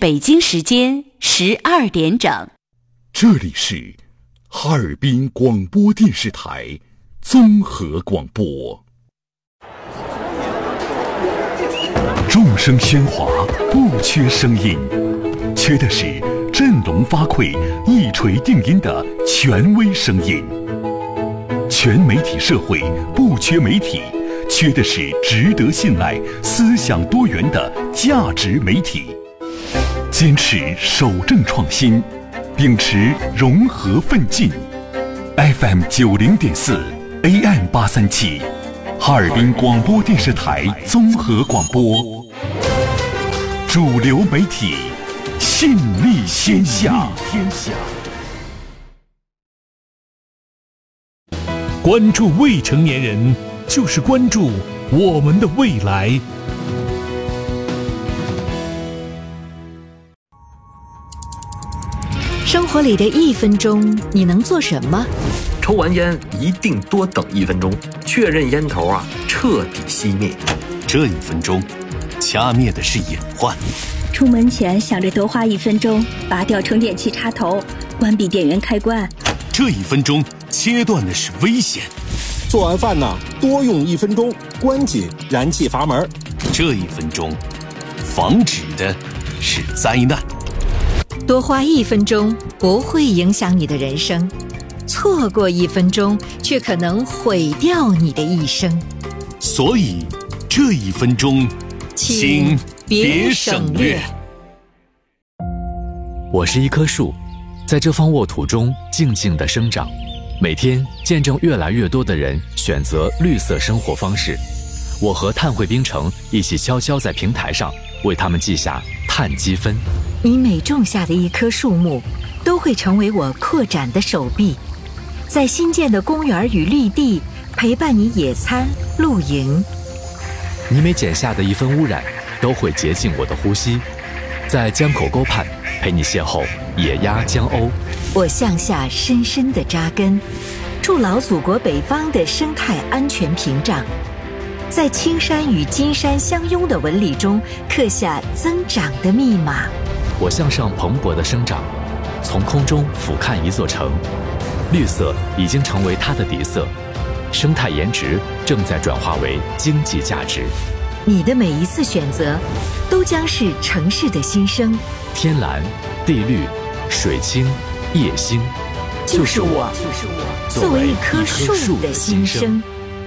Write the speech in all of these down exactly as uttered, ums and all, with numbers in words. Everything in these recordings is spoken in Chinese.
北京时间十二点整。 这里是哈尔滨广播电视台综合广播。众声喧哗，不缺声音，缺的是振聋发聩、一锤定音的权威声音。全媒体社会不缺媒体，缺的是值得信赖、思想多元的价值媒体。坚持守正创新，秉持融合奋进。F M 九零点四 A M 八三七，哈尔滨广播电视台综合广播，主流媒体，信力天下。 关注未成年人，就是关注我们的未来。 生活里的一分钟，你能做什么？ 抽完烟一定多等一分钟，确认烟头啊彻底熄灭。 这一分钟，掐灭的是隐患。 出门前想着多花一分钟，拔掉充电器插头，关闭电源开关。 这一分钟，切断的是危险。 做完饭呢，多用一分钟，关紧燃气阀门。 这一分钟，防止的是灾难。 多花一分钟不会影响你的人生，错过一分钟却可能毁掉你的一生。 所以，这一分钟，请别省略。 我是一棵树，在这方沃土中静静地生长，每天见证越来越多的人选择绿色生活方式。我和碳汇冰城一起悄悄在平台上为他们记下碳积分。 你每种下的一棵树木，都会成为我扩展的手臂，在新建的公园与绿地陪伴你野餐、露营。 你每减下的一分污染，都会洁净我的呼吸，在江口沟畔陪你邂逅野鸭、江鸥。 我向下深深地扎根，筑牢祖国北方的生态安全屏障，在青山与金山相拥的纹理中刻下增长的密码。 我向上蓬勃的生长，从空中俯瞰一座城，绿色已经成为它的底色，生态颜值正在转化为经济价值。 你的每一次选择，都将是城市的新生。 天蓝、地绿、水清、夜星， 就是我，就是我，作为一棵树的新生。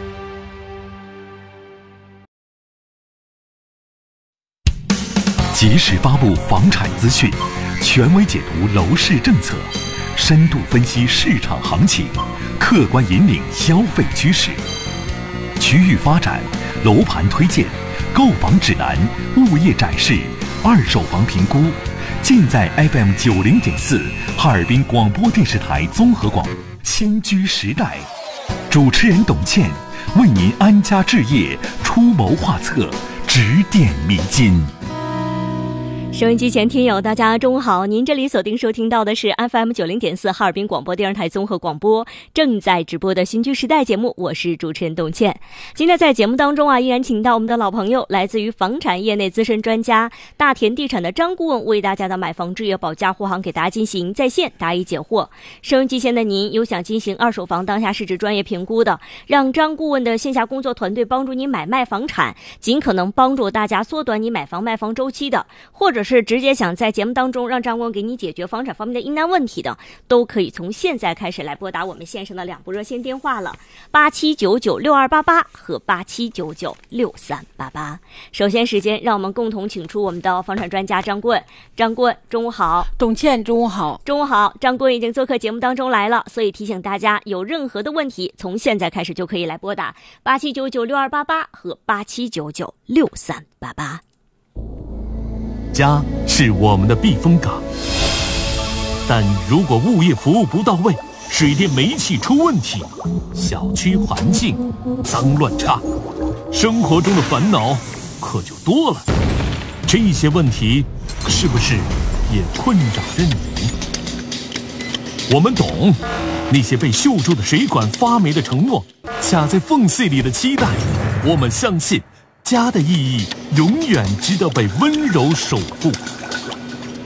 及时发布房产资讯，权威解读楼市政策，深度分析市场行情，客观引领消费趋势。区域发展、楼盘推荐、购房指南、物业展示、二手房评估，尽在 F M 九零点四哈尔滨广播电视台综合广播。迁居时代，主持人董倩为您安家置业出谋划策，指点迷津。 收音机前听友大家中午好，您这里锁定收听到的是 F M 九零点四哈尔滨广播电视台综合广播正在直播的新居时代节目，我是主持人董倩。今天在节目当中啊，依然请到我们的老朋友，来自于房产业内资深专家大田地产的张顾问，为大家的买房置业保驾护航给大家进行在线答疑解惑。收音机前的您有想进行二手房当下市值专业评估的，让张顾问的线下工作团队帮助你买卖房产，尽可能帮助大家缩短你买房卖房周期的，或者是是直接想在节目当中让张顾问给你解决房产方面的疑难问题的，都可以从现在开始来拨打我们线上的两部热线电话了，八七九九六二八八和八七九九六三八八。首先时间让我们共同请出我们的房产专家张顾问。张顾问中午好。 董倩中午好。 中午好。张顾问已经做客节目当中来了，所以提醒大家有任何的问题从现在开始就可以来拨打八七九九六二八八和八七九九六三八八。 家是我们的避风港，但如果物业服务不到位，水电煤气出问题，小区环境脏乱差，生活中的烦恼可就多了。这些问题是不是也困扰着你？我们懂那些被锈住的水管发霉的承诺，卡在缝隙里的期待。我们相信家的意义永远值得被温柔守护。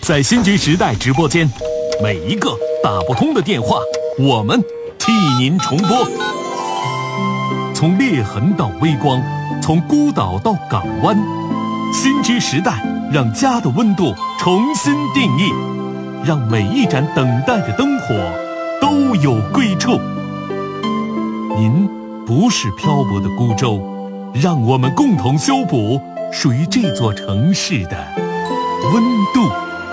在新居时代直播间，每一个打不通的电话，我们替您重拨。从裂痕到微光，从孤岛到港湾，新居时代让家的温度重新定义，让每一盏等待的灯火都有归处。您不是漂泊的孤舟，让我们共同修补属于这座城市的温度。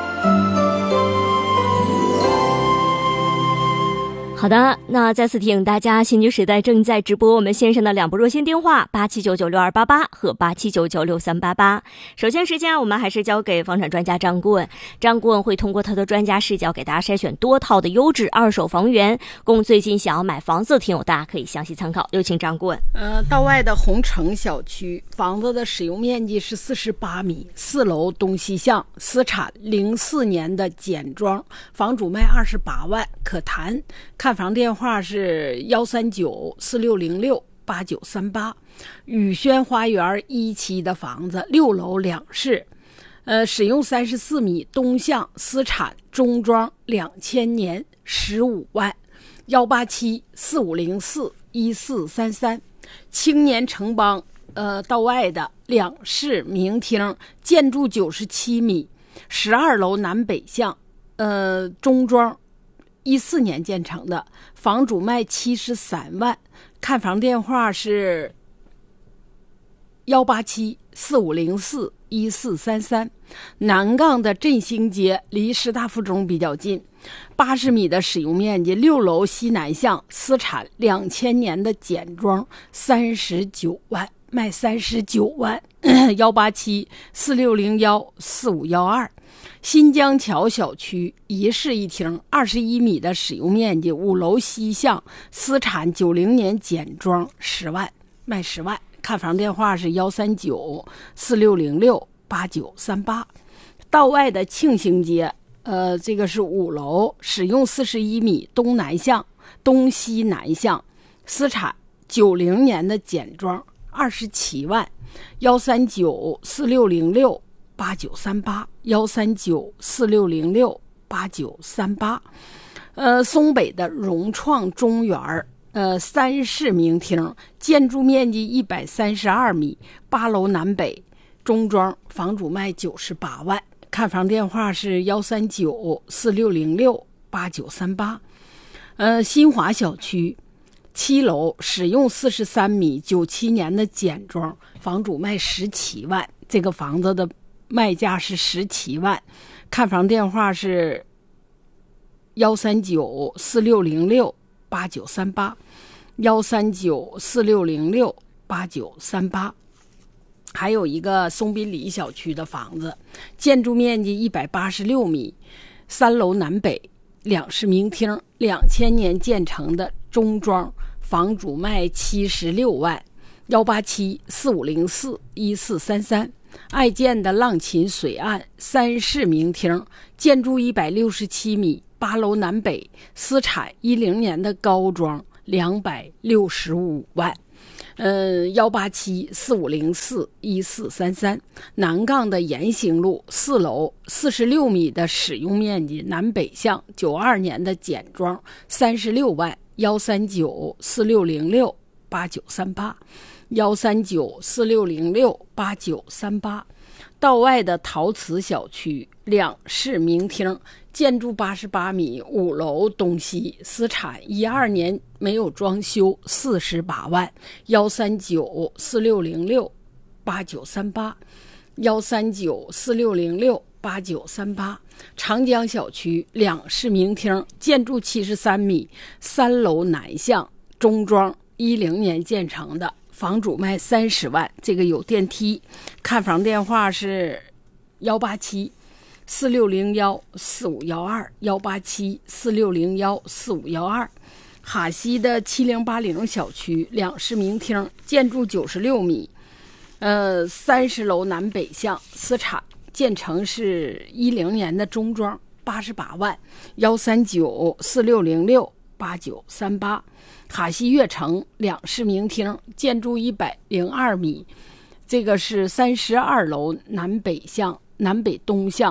好的，那再次提醒大家，新居时代正在直播我们线上的两部热线电话八七九九六二八八和八七九九六三八八。首先时间我们还是交给房产专家张顾问，张顾问会通过他的专家视角给大家筛选多套的优质二手房源，供最近想要买房子的听友大家可以详细参考。有请张顾问。 呃，道外的红城小区房子的使用面积是四十八米，四楼东西向，私产零四年的简装，房主卖二十八万，可谈。看房电话是幺三九四六零六八九三八。宇轩花园一期的房子，六楼两室，呃，使用三十四米，东向，私产，中装，两千年，十五万。幺八七四五零四一四三三。青年城邦，呃，道外的两室明厅，建筑九十七米，十二楼南北向，呃，中装。一四年建成的，房主卖七十三万，看房电话是幺八七四五零四一四三三。南岗的振兴街离师大附中比较近，八十米的使用面积，六楼西南向，私产，两千年的简装，三十九万，卖三十九万。幺八七四六零幺四五幺二。新江桥小区一室一厅，二十一米的使用面积，五楼西向，私产，九零年简装，十万，卖十万。看房电话是幺三九四六零六八九三八。道外的庆兴街，呃，这个是五楼，使用四十一米，东南向，东西南向，私产，九零年的简装，二十七万。幺三九四六零六八九三八。幺三九四六零六八九三八。呃，松北的融创中园，呃，三室明厅，建筑面积一百三十二米，八楼南北，中装，房主卖九十八万。看房电话是幺三九四六零六八九三八。呃，新华小区七楼，使用四十三米，九七年的简装，房主卖十七万。这个房子的卖价是十七万。看房电话是幺三九四六零六八九三八。幺三九四六零六八九三八。还有一个松滨里小区的房子，建筑面积一百八十六米，三楼南北，两室明厅，两千年建成的中装，房主卖七十六万。幺八七四五零四一四三三。爱建的浪琴水岸，三室明厅，建筑一百六十七米，八楼南北，私产，一零年的高装，两百六十五万。嗯，幺八七四五零四一四三三。南岗的延兴路四楼，四十六米的使用面积，南北向，九二年的简装，三十六万。幺三九四六零六八九三八。幺三九四六零六八九三八。道外的陶瓷小区两室明厅，建筑八十八米，五楼东西，私产，一二年没有装修，四十八万。幺三九四六零六八九三八。幺三九四六零六八九三八。长江小区两室明厅，建筑七十三米，三楼南向，中装，一零年建成的，房主卖三十万，这个有电梯。看房电话是幺八七四六零幺四五幺二。幺八七四六零幺四五幺二。哈西的七零八零小区两室明厅，建筑九十六米，呃，三十楼南北向，私产，建成是一零年的中装，八十八万。幺三九四六零六八九三八。哈西悦城两室明厅，建筑一百零二米，这个是三十二楼南北向，南北东向，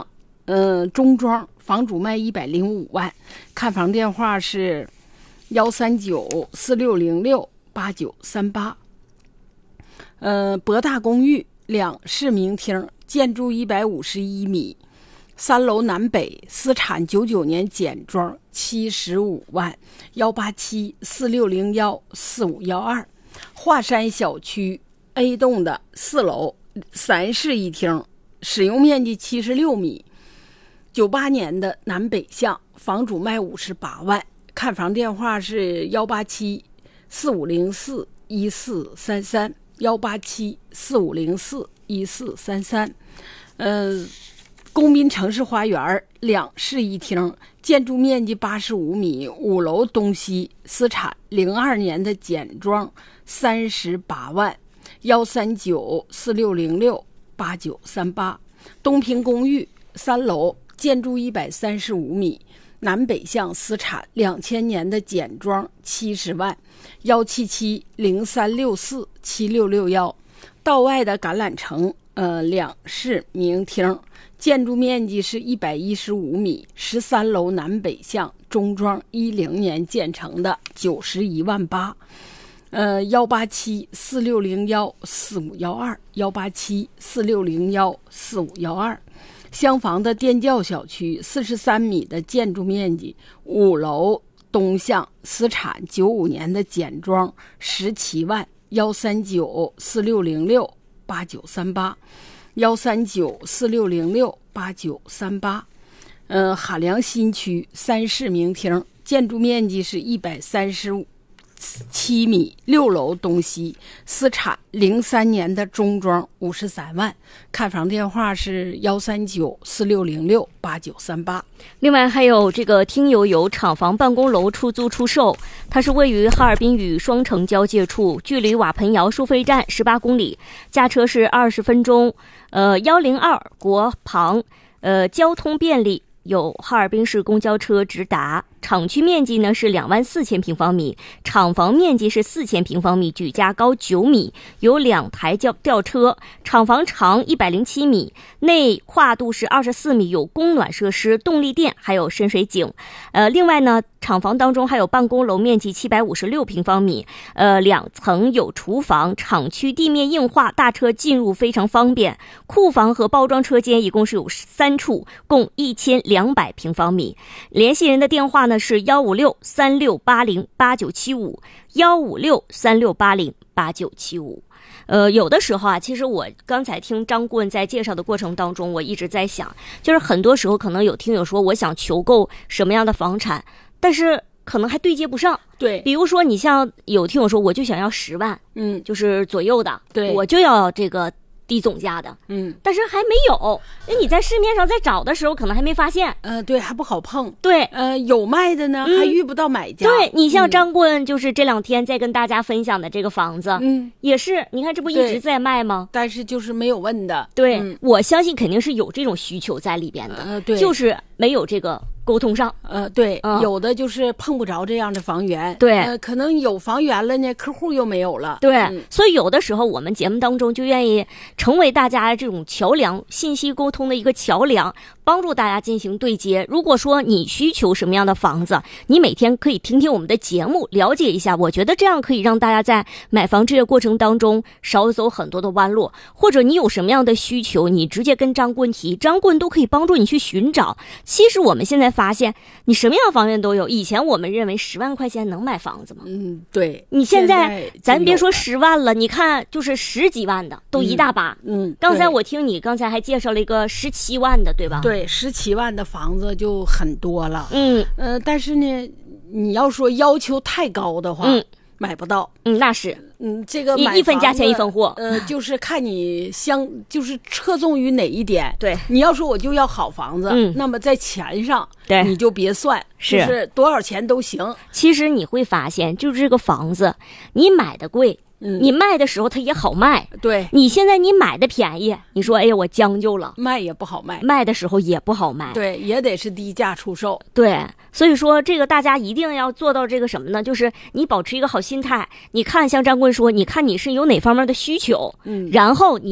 嗯、呃，中庄，房主卖一百零五万，看房电话是幺三九四六零六八九三八。呃，博大公寓两室明厅，建筑一百五十一米，三楼南北，私产九九年简装，七十五万，幺八七四六零幺四五幺二。华山小区 A 栋的四楼，三室一厅，使用面积七十六米，九八年的南北向，房主卖五十八万，看房电话是幺八七四五零四一四三三。幺八七四五零四一四三三，呃，公滨城市花园两室一厅，建筑面积八十五米，五楼东西，私产零二年的简装，三十八万，幺三九四六零六八九三八。东平公寓三楼，建筑一百三十五米，南北向，私产两千年的简装，七十万，幺七七零三六四七六六幺。道外的橄榄城，呃，两室明厅，建筑面积是一百一十五米，十三楼南北向，中庄，一零年建成的，九十一万八。呃，幺八七四六零幺四五幺二，幺八七四六零幺四五幺二。厢房的电教小区，四十三米的建筑面积，五楼东向，私产九五年的简装，十七万，幺三九四六零六八九三八，幺三九四六零六八九三八。嗯，海良新区三室明厅，建筑面积是一百三十五。七米，六楼东西，私产零三年的中装，五十三万，看房电话是幺三九四六零六八九三八。 另外还有这个听友有厂房办公楼出租出售，它是位于哈尔滨与双城交界处，距离瓦盆窑收费站十八公里，驾车是二十分钟。呃，幺零二国旁，呃，交通便利，有哈尔滨市公交车直达。厂区面积呢是两万四千平方米，厂房面积是四千平方米，举架高九米，有两台吊吊车，厂房长一百零七米，内跨度是二十四米，有供暖设施、动力电，还有深水井。呃，另外呢，厂房当中还有办公楼，面积七百五十六平方米，呃，两层有厨房，厂区地面硬化，大车进入非常方便。库房和包装车间一共是有三处，共一千两百平方米。联系人的电话呢是幺五六三六八零八九七五，幺五六三六八零八九七五。呃，有的时候啊，其实我刚才听张顾问在介绍的过程当中，我一直在想，就是很多时候可能有听友说，我想求购什么样的房产，但是可能还对接不上。 对， 比如说你像有听友说，我就想要十万， 嗯， 就是左右的， 对， 我就要这个低总价的， 嗯， 但是还没有，那你在市面上在找的时候可能还没发现， 呃，对，还不好碰， 对， 呃，有卖的呢，嗯、还遇不到买家。 对，你像张顾问，就是这两天在跟大家分享的这个房子，嗯，也是，你看这不一直在卖吗？ 但是就是没有问的， 对、 嗯， 我相信肯定是有这种需求在里边的， 呃，对， 就是没有这个沟通上， 呃，对、 嗯， 有的就是碰不着这样的房源， 对， 呃，可能有房源了呢，客户又没有了， 对、 嗯， 所以有的时候我们节目当中就愿意成为大家这种桥梁，信息沟通的一个桥梁，帮助大家进行对接。如果说你需求什么样的房子，你每天可以听听我们的节目，了解一下，我觉得这样可以让大家在买房这个过程当中少走很多的弯路，或者你有什么样的需求，你直接跟张顾问提，张顾问都可以帮助你去寻找。其实我们现在发现你什么样的房源都有，以前我们认为十万块钱能买房子吗？ 嗯，对， 你现在咱别说十万了，你看就是十几万的都一大把。 嗯， 刚才我听你刚才还介绍了一个十七万的，对吧？ 对，十七万的房子就很多了。 嗯， 呃，但是呢，你要说要求太高的话， 嗯， 买不到。 嗯，那是。 嗯，这个买一分价钱一分货。 呃，就是看你相，就是侧重于哪一点。 对， 你要说我就要好房子， 嗯， 那么在钱上， 对， 你就别算， 是、 就是多少钱都行。 其实你会发现，就是这个房子，你买的贵。 嗯， 你卖的时候它也好卖， 对， 你现在你买的便宜，你说哎呀我将就了， 卖也不好卖， 卖的时候也不好卖， 对，也得是低价出售， 对，所以说这个大家一定要做到这个什么呢？就是你保持一个好心态，你看像张棍说，你看你是有哪方面的需求， 嗯， 然后你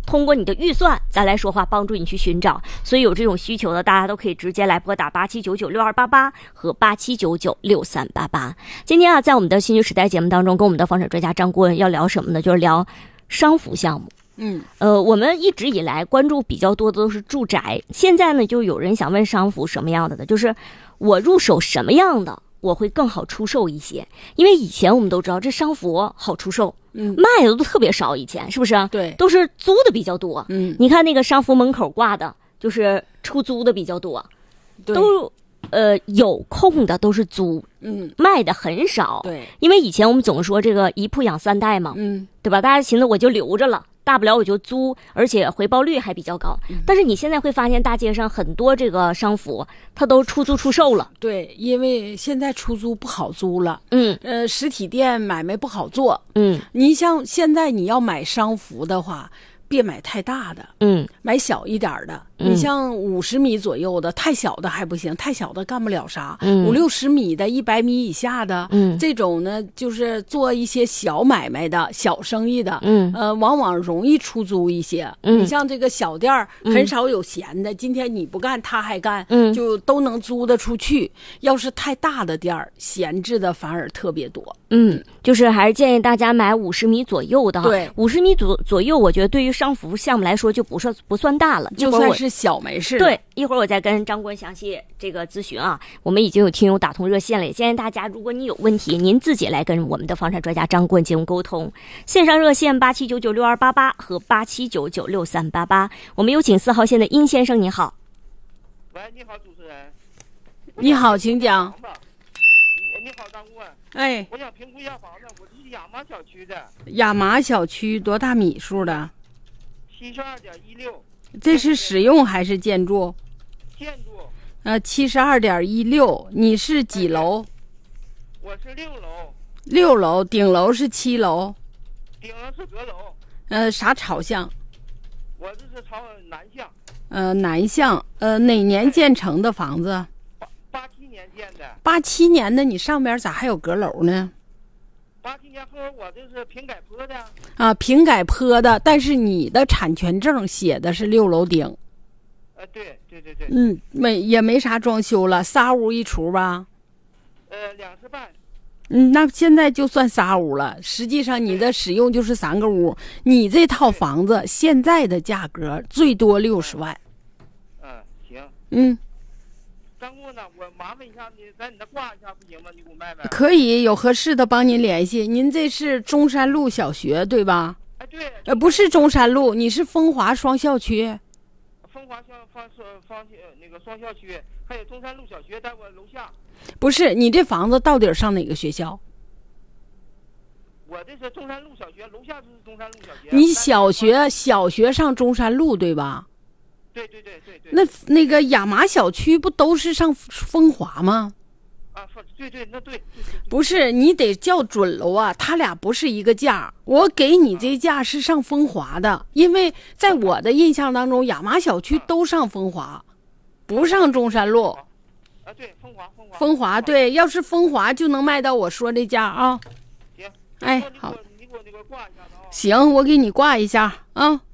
通过你的预算咱来说话，帮助你去寻找。所以有这种需求的，大家都可以直接来拨打八七九九六二八八和八七九九六三八八。今天啊，在我们的新居时代节目当中，跟我们的房产专家张顾问要聊什么呢？就是聊商服项目。 嗯， 呃，我们一直以来关注比较多的都是住宅，现在呢，就有人想问商服什么样的呢？就是我入手什么样的我会更好出售一些，因为以前我们都知道这商服好出售， 嗯， 卖的都特别少，以前是不是？ 对， 都是租的比较多。 嗯， 你看那个商服门口挂的，就是出租的比较多，都呃有空的都是租， 嗯， 卖的很少。 对， 因为以前我们总说这个一铺养三代嘛， 嗯， 对吧？大家寻思我就留着了。大不了我就租，而且回报率还比较高。嗯、但是你现在会发现，大街上很多这个商服，它都出租出售了。 对，因为现在出租不好租了。 嗯， 呃，实体店买卖不好做。 嗯， 你像现在你要买商服的话，别买太大的， 嗯， 买小一点的。 嗯、 你像五十米左右的，太小的还不行，太小的干不了啥。 嗯， 五六十米的，一百米以下的， 嗯， 这种呢，就是做一些小买卖的小生意的， 嗯， 呃，往往容易出租一些。 嗯， 你像这个小店儿，很少有闲的，嗯、今天你不干，他还干， 嗯， 就都能租得出去。要是太大的店儿，闲置的反而特别多。 嗯，就是还是建议大家买五十米左右的哈。 对， 五十米左左右，我觉得对于商服项目来说就不算不算大了， 就算是小没事。 对，一会儿我再跟张顾问详细这个咨询啊。我们已经有听友打通热线了，也建议大家，如果你有问题，您自己来跟我们的房产专家张顾问进行沟通。线上热线八七九九六二八八和八七九九六三八八。我们有请四号线的殷先生，你好。 喂，你好，主持人。 你好，请讲。 你好，张顾问。 哎， 我想评估一下房子，我是亚麻小区的。 亚麻小区多大米数的？ 七十二点一六。 这是使用还是建筑？ 建筑。 呃，七十二点一六。你是几楼？ 我是六楼。 六楼，顶楼是七楼。 顶楼是阁楼。 呃，啥朝向？ 我这是朝南向。 呃，南向。呃，哪年建成的房子？ 八八七年建的。 八七年的，你上边咋还有阁楼呢？ 八七年后我这是平改坡的。 啊，平改坡的，但是你的产权证写的是六楼顶。 呃，对对对对。 嗯，没也没啥装修了，仨屋一厨吧。 呃，两室半。 嗯，那现在就算仨屋了。实际上你的使用就是三个屋。你这套房子现在的价格最多六十万。 嗯，行。 嗯。 张顾呢，我麻烦一下你，在你那挂一下不行吗？你给我卖卖。 可以，有合适的帮您联系。您这是中山路小学对吧？ 哎，对。 呃，不是中山路，你是风华双校区。 风华校方方那个双校区，还有中山路小学在我楼下。 不是，你这房子到底上哪个学校？ 我这是中山路小学，楼下就是中山路小学。 你小学小学上中山路对吧？ 对对对对对。 那那个亚麻小区不都是上风华吗？ 啊，对对，那对。 不是，你得叫准楼啊，他俩不是一个价。我给你这价是上风华的，因为在我的印象当中，亚麻小区都上风华，不上中山路。 啊，对，风华风华。 风华对，要是风华就能卖到我说这价啊。 行。 哎，好。 你给我那个挂一下子啊。 行，我给你挂一下啊。